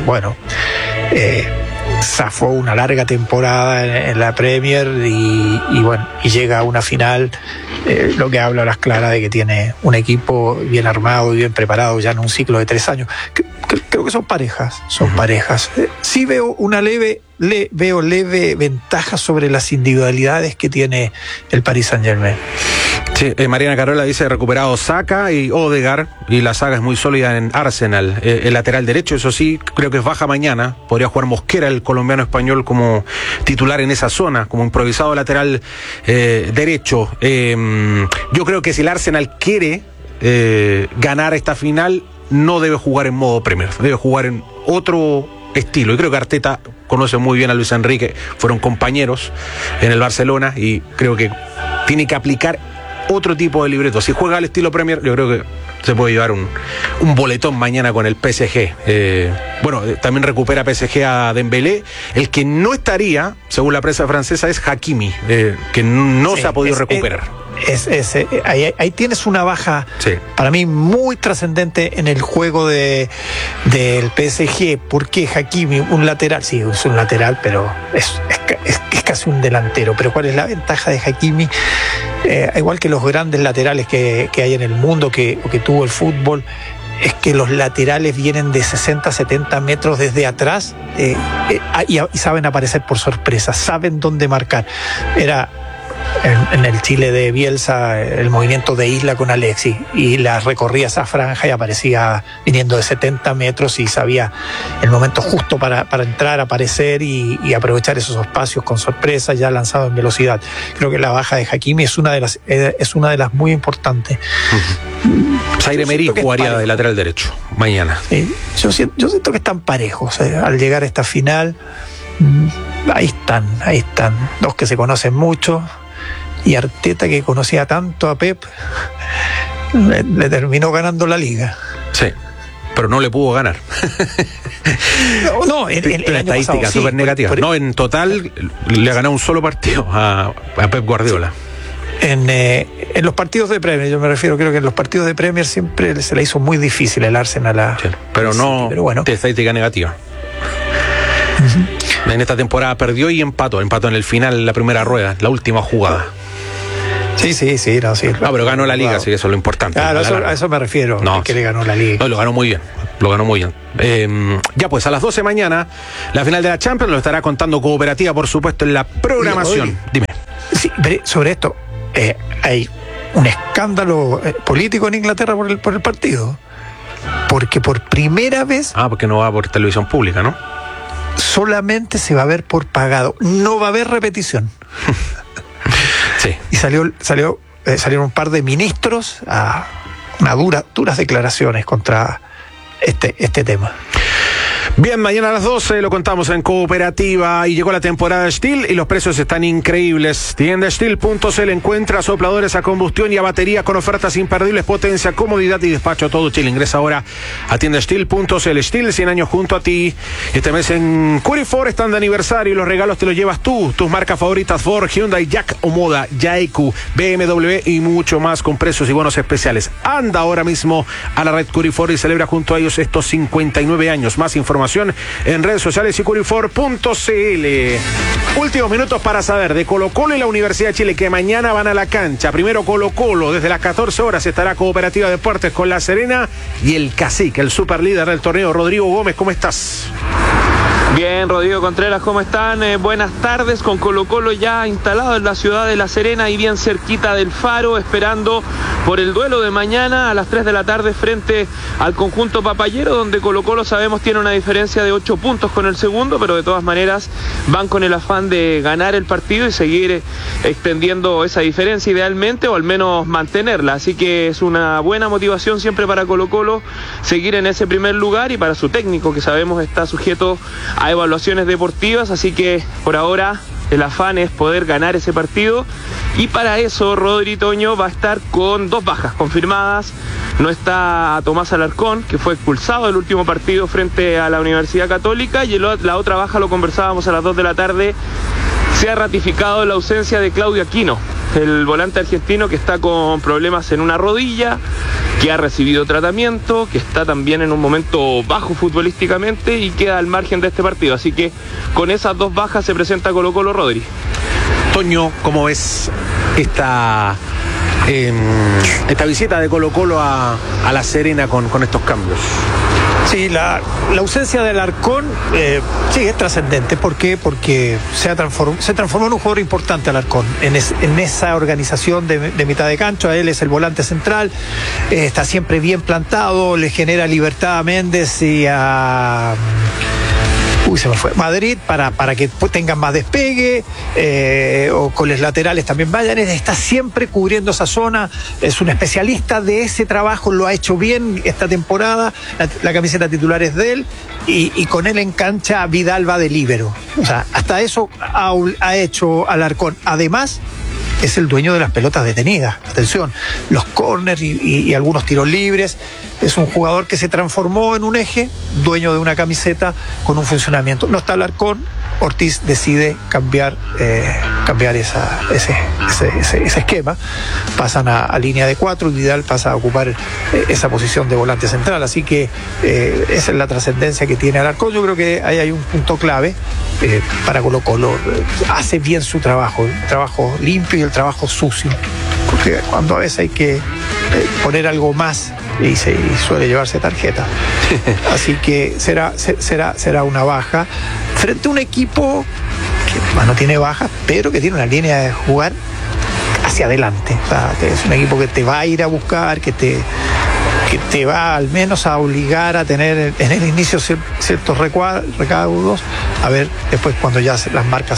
zafó una larga temporada en la Premier y llega a una final, lo que habla a las claras de que tiene un equipo bien armado y bien preparado ya en un ciclo de 3 años. Creo que son parejas. Sí veo leve ventaja sobre las individualidades que tiene el Paris Saint-Germain. Sí, Mariana Carola dice recuperado Saka y Odegaard, y la saga es muy sólida en Arsenal. El lateral derecho, eso sí, creo que es baja mañana. Podría jugar Mosquera, el colombiano español, como titular en esa zona, como improvisado lateral derecho. Yo creo que si el Arsenal quiere ganar esta final, no debe jugar en modo Premier, debe jugar en otro estilo. Y creo que Arteta conoce muy bien a Luis Enrique, fueron compañeros en el Barcelona, y creo que tiene que aplicar otro tipo de libreto. Si juega al estilo Premier, yo creo que se puede llevar un boletón mañana con el PSG. También recupera PSG a Dembélé. El que no estaría, según la prensa francesa, es Hakimi, que no se ha podido recuperar. Ahí tienes una baja, para mí muy trascendente en el juego del PSG. Porque Hakimi, un lateral, sí, es un lateral, pero es casi un delantero. Pero ¿cuál es la ventaja de Hakimi? Igual que los grandes laterales que hay en el mundo, que tuvo el fútbol, es que los laterales vienen de 60, 70 metros desde atrás y saben aparecer por sorpresa, saben dónde marcar. en el Chile de Bielsa, el movimiento de Isla con Alexis, y la recorría esa franja y aparecía viniendo de 70 metros y sabía el momento justo para entrar, aparecer y aprovechar esos espacios con sorpresa, ya lanzado en velocidad. Creo que la baja de Hakimi es una de las muy importantes. Zaire Emery jugaría de lateral derecho mañana. Yo siento que están parejos al llegar a esta final. Ahí están dos que se conocen mucho, y Arteta, que conocía tanto a Pep, le terminó ganando la liga. Sí, pero no le pudo ganar. No, en la estadística súper negativa. No, en total le ha ganado un solo partido a Pep Guardiola. En los partidos de Premier, yo me refiero, creo que en los partidos de Premier siempre se le hizo muy difícil el Arsenal pero no, pero bueno. De estadística negativa. En esta temporada perdió y empató en el final, en la primera rueda, la última jugada. Sí. No, pero ganó la liga, así que eso es lo importante. Claro, a eso me refiero, que le ganó la liga. No, lo ganó muy bien. Ya pues, a las 12 mañana, la final de la Champions lo estará contando Cooperativa, por supuesto, en la programación. Dime. Sí, sobre esto, hay un escándalo político en Inglaterra por el partido. Porque por primera vez... porque no va por televisión pública, ¿no? Solamente se va a ver por pagado. No va a haber repetición. Sí. Y salieron un par de ministros a duras declaraciones contra este tema. Bien, mañana a las 12 lo contamos en Cooperativa, y llegó la temporada Stihl y los precios están increíbles. Tiendastihl.cl encuentra sopladores a combustión y a batería con ofertas imperdibles, potencia, comodidad y despacho a todo Chile. Ingresa ahora a tiendastihl.cl. Stihl, 100 años junto a ti. Este mes en Curifor están de aniversario y los regalos te los llevas tú. Tus marcas favoritas: Ford, Hyundai, Jack, Omoda, Jaiku, BMW y mucho más, con precios y bonos especiales. Anda ahora mismo a la red Curifor y celebra junto a ellos estos 59 años. Más información en redes sociales y curifor.cl. Últimos minutos para saber de Colo-Colo y la Universidad de Chile, que mañana van a la cancha. Primero Colo-Colo, desde las 14 horas estará Cooperativa Deportes con La Serena y el Cacique, el superlíder del torneo. Rodrigo Gómez, ¿cómo estás? Bien, Rodrigo Contreras, ¿cómo están? Buenas tardes, con Colo-Colo ya instalado en la ciudad de La Serena y bien cerquita del Faro, esperando por el duelo de mañana a las 3 de la tarde frente al conjunto papayero, donde Colo-Colo, sabemos, tiene una diferencia de 8 puntos con el segundo, pero de todas maneras van con el afán de ganar el partido y seguir extendiendo esa diferencia idealmente, o al menos mantenerla. Así que es una buena motivación siempre para Colo-Colo seguir en ese primer lugar, y para su técnico, que sabemos está sujeto a evaluaciones deportivas, así que por ahora el afán es poder ganar ese partido, y para eso Rodri Toño va a estar con 2 bajas confirmadas. No está Tomás Alarcón, que fue expulsado del último partido frente a la Universidad Católica, y la otra baja, lo conversábamos a las 2 de la tarde, se ha ratificado la ausencia de Claudio Aquino, el volante argentino que está con problemas en una rodilla, que ha recibido tratamiento, que está también en un momento bajo futbolísticamente y queda al margen de este partido. Así que con esas 2 bajas se presenta Colo-Colo, Rodri. Toño, ¿cómo ves esta visita de Colo-Colo a La Serena con estos cambios? Sí, la ausencia de Alarcón sí es trascendente. ¿Por qué? Porque se transformó en un jugador importante Alarcón en esa organización de mitad de cancha. Él es el volante central, está siempre bien plantado, le genera libertad a Méndez y a... se me fue. Madrid para que tengan más despegue, o con los laterales también vayan. Está siempre cubriendo esa zona, es un especialista de ese trabajo, lo ha hecho bien esta temporada. La camiseta titular es de él, y con él en cancha Vidal va de líbero. O sea, hasta eso ha hecho Alarcón. Además, es el dueño de las pelotas detenidas. Atención, los córners y algunos tiros libres. Es un jugador que se transformó en un eje, dueño de una camiseta con un funcionamiento. No está Alarcón, Ortiz decide cambiar ese esquema. Pasan a línea de 4 y Vidal pasa a ocupar esa posición de volante central. Así que esa es la trascendencia que tiene Alarcón. Yo creo que ahí hay un punto clave para Colo-Colo. Hace bien su trabajo, el trabajo limpio y el trabajo sucio, porque cuando a veces hay que poner algo más y suele llevarse tarjeta. Así que será una baja frente a un equipo que no tiene bajas, pero que tiene una línea de jugar hacia adelante. O sea, es un equipo que te va a ir a buscar, que te va al menos a obligar a tener en el inicio ciertos recaudos, a ver después cuando ya las marcas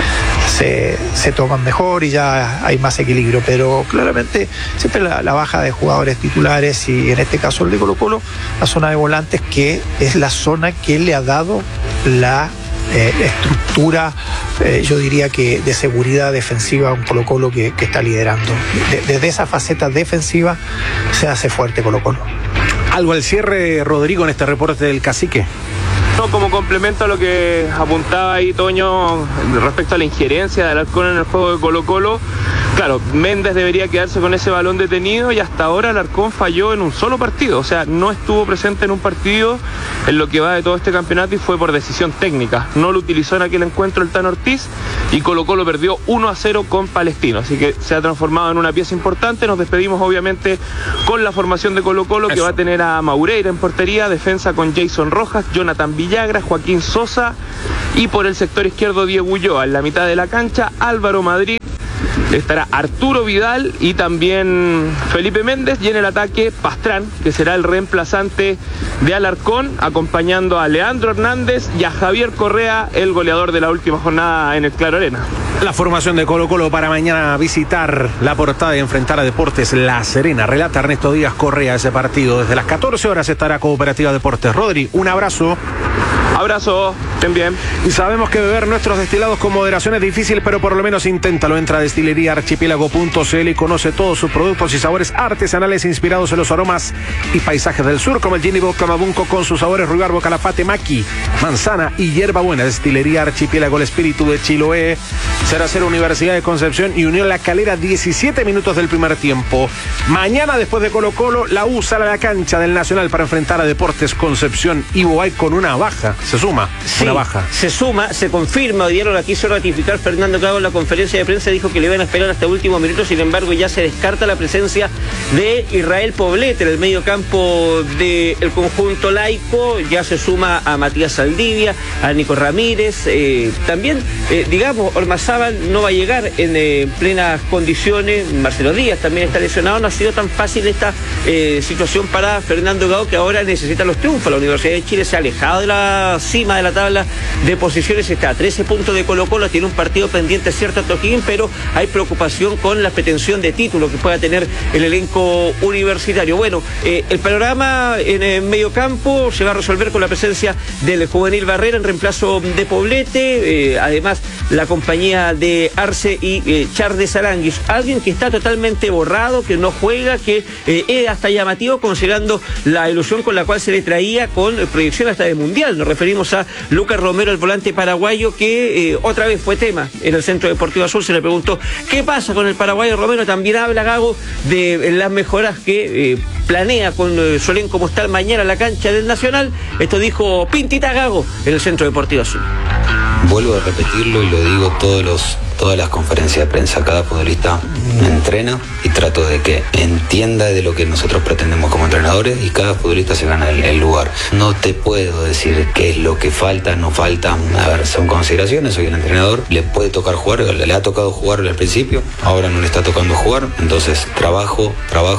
se toman mejor y ya hay más equilibrio, pero claramente siempre la baja de jugadores titulares y en este caso el de Colo-Colo, la zona de volantes, que es la zona que le ha dado la estructura, yo diría que de seguridad defensiva a un Colo-Colo que está liderando. Desde esa faceta defensiva se hace fuerte Colo-Colo. ¿Algo al cierre, Rodrigo, en este reporte del Cacique? No, como complemento a lo que apuntaba ahí Toño respecto a la injerencia de Alarcón en el juego de Colo-Colo, claro, Méndez debería quedarse con ese balón detenido y hasta ahora Alarcón falló en un solo partido, o sea, no estuvo presente en un partido en lo que va de todo este campeonato y fue por decisión técnica. No lo utilizó en aquel encuentro el Tano Ortiz y Colo-Colo perdió 1-0 con Palestino, así que se ha transformado en una pieza importante. Nos despedimos obviamente con la formación de Colo-Colo, que va a tener a Maureira en portería, defensa con Jason Rojas, Jonathan Villagra, Joaquín Sosa y por el sector izquierdo Diego Ulloa. En la mitad de la cancha Álvaro Madrid, estará Arturo Vidal y también Felipe Méndez, y en el ataque Pastrán, que será el reemplazante de Alarcón, acompañando a Leandro Hernández y a Javier Correa, el goleador de la última jornada en el Claro Arena. La formación de Colo-Colo para mañana visitar La Portada y enfrentar a Deportes La Serena. Relata Ernesto Díaz Correa ese partido. Desde las 14 horas estará Cooperativa Deportes. Rodri, un abrazo. Abrazo, estén bien. Y sabemos que beber nuestros destilados con moderación es difícil, pero por lo menos inténtalo. Entra a destileríaarchipiélago.cl y conoce todos sus productos y sabores artesanales inspirados en los aromas y paisajes del sur, como el Gin y Vodka Mabunco con sus sabores Rugarbo, Calafate, Maqui, manzana y hierbabuena. Destilería Archipiélago, el espíritu de Chiloé. 0-0 Universidad de Concepción y Unión La Calera, 17 minutos del primer tiempo. Mañana, después de Colo-Colo, la U sale a la cancha del Nacional para enfrentar a Deportes Concepción. Ivo hay con una baja. Se suma, sí, una baja. Se suma, se confirma. Hoy día lo quiso ratificar Fernando Gago en la conferencia de prensa. Dijo que le iban a esperar hasta el último minuto. Sin embargo, ya se descarta la presencia de Israel Poblete en el medio campo del conjunto laico. Ya se suma a Matías Saldivia, a Nico Ramírez. También, digamos, Ormazábal no va a llegar en plenas condiciones. Marcelo Díaz también está lesionado. No ha sido tan fácil esta situación para Fernando Gago, que ahora necesita los triunfos. La Universidad de Chile se ha alejado de la cima de la tabla de posiciones, está a 13 puntos de Colo-Colo, tiene un partido pendiente, cierto, Toquín, pero hay preocupación con la pretensión de título que pueda tener el elenco universitario. Bueno, el panorama en el medio campo se va a resolver con la presencia del juvenil Barrera en reemplazo de Poblete, además la compañía de Arce y Charles Aranguis, alguien que está totalmente borrado, que no juega, que es hasta llamativo considerando la ilusión con la cual se le traía con proyección hasta de mundial. Nos referimos a Lucas Romero, el volante paraguayo, que otra vez fue tema en el Centro Deportivo Azul. Se le preguntó qué pasa con el paraguayo Romero. También habla Gago de las mejoras que planea con su elenco como está mañana en la cancha del Nacional. Esto dijo Pintita Gago en el Centro Deportivo Azul. Vuelvo a repetirlo y lo digo todas las conferencias de prensa. Cada futbolista entrena y trato de que entienda de lo que nosotros pretendemos como entrenadores, y cada futbolista se gana el lugar. No te puedo decir qué es lo que falta, no falta. A ver, son consideraciones. Soy el entrenador, le puede tocar jugar, le ha tocado jugar al principio, ahora no le está tocando jugar. Entonces trabajo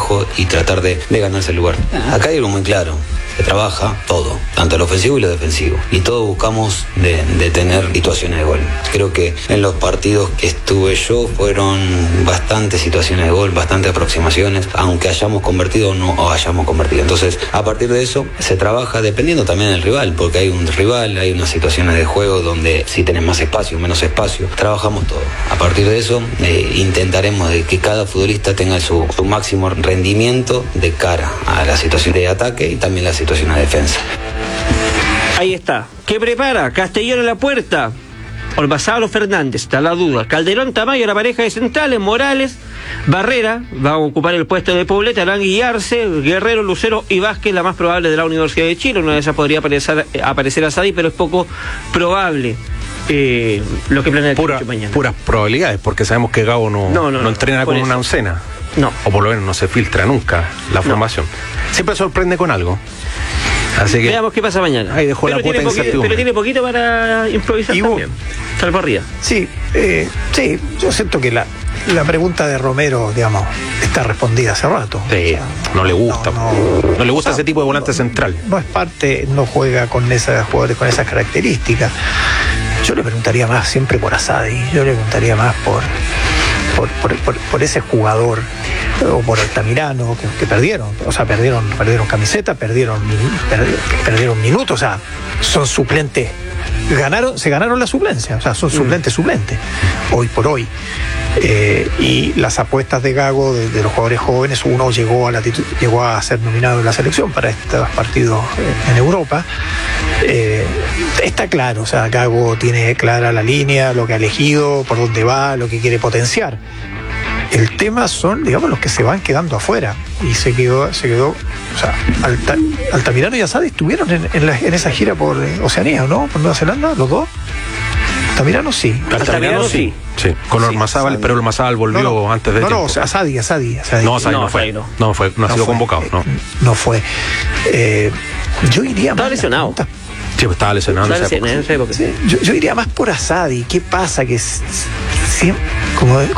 y tratar de ganarse el lugar. Acá hay algo muy claro: se trabaja todo, tanto el ofensivo y lo defensivo, y todos buscamos de tener situaciones de gol. Creo que en los partidos que estuve yo fueron bastantes situaciones de gol, bastantes aproximaciones, aunque hayamos convertido o no hayamos convertido. Entonces, a partir de eso se trabaja dependiendo también del rival, porque hay un rival, hay unas situaciones de juego donde si tenés más espacio, menos espacio, trabajamos todo. A partir de eso intentaremos de que cada futbolista tenga su máximo rendimiento de cara a la situación de ataque y también la situación de defensa. Ahí está. ¿Qué prepara? Castellón en la puerta. Ormazábal o Fernández, está la duda. Calderón, Tamayo, la pareja de centrales. Morales, Barrera va a ocupar el puesto de Poblete, Arangui y Arce, Guerrero, Lucero y Vázquez, la más probable de la Universidad de Chile. Una de esas podría aparecer Asadi, pero es poco probable. Lo que planea el mañana. Puras probabilidades, porque sabemos que Gago no entrena con una oncena. No. O por lo menos no se filtra nunca la formación. Siempre sorprende con algo. Así que veamos qué pasa mañana. Ahí dejó la puta incertidumbre. Pero tiene poquito para improvisar también. Salvo arriba. Sí, yo siento que la la pregunta de Romero, digamos, está respondida hace rato. Sí, no le gusta. No le gusta ese tipo de volante central. No es parte, no juega con esos jugadores con esas características. Yo le preguntaría más siempre por Asadi. Yo le preguntaría más por ese jugador, o por Altamirano, que perdieron. O sea, perdieron camiseta, perdieron minutos. O sea, son suplentes. Se ganaron la suplencia, o sea, son suplentes, hoy por hoy. Y las apuestas de Gago, de los jugadores jóvenes, uno llegó a ser nominado en la selección para estos partidos en Europa. Está claro, o sea, Gago tiene clara la línea, lo que ha elegido, por dónde va, lo que quiere potenciar. El tema son, digamos, los que se van quedando afuera. Y se quedó, o sea, Altamirano y Asadi estuvieron en esa gira por Oceanía, ¿no? Por Nueva Zelanda, los dos. Altamirano sí. Altamirano sí. Sí, con Ormazábal, pero Ormazábal volvió antes de tiempo. No, Asadi. No, Asadi no fue. No ha sido convocado, no. No fue. Yo iría más. Estaba lesionado. Sí, pues estaba lesionado en esa época. Sí, yo iría más por Asadi. ¿Qué pasa? Que como